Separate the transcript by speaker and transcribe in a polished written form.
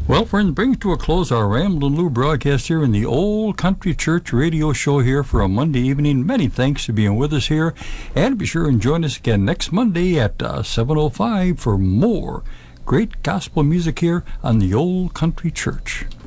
Speaker 1: Well, friends, brings to a close our Ramblin' Lou broadcast here in the Old Country Church radio show here for a Monday evening. Many thanks for being with us here, and be sure and join us again next Monday at 7:05 for more great gospel music here on the Old Country Church.